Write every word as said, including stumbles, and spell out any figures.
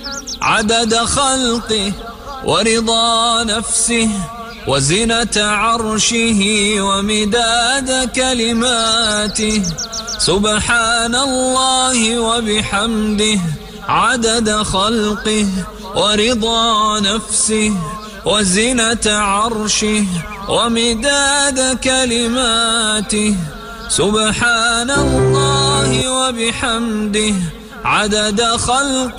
عدد خلقه ورضا نفسه وزنة عرشه ومداد كلماته. سبحان الله وبحمده عدد خلقه ورضا نفسه وزنة عرشه ومداد كلماته. سبحان الله وبحمده عدد خلقه